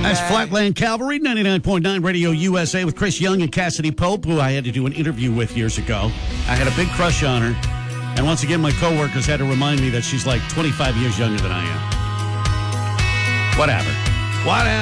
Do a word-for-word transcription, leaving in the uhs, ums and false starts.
That's Flatland Cavalry, ninety-nine point nine Radio U S A with Chris Young and Cassidy Pope, who I had to do an interview with years ago. I had a big crush on her. And once again, my coworkers had to remind me that she's like twenty-five years younger than I am. Whatever. Whatever.